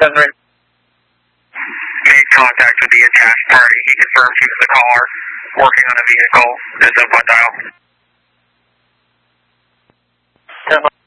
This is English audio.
Desiree. Made contact with the attached party. He confirmed he was the caller working on a vehicle. There's a one dial. 10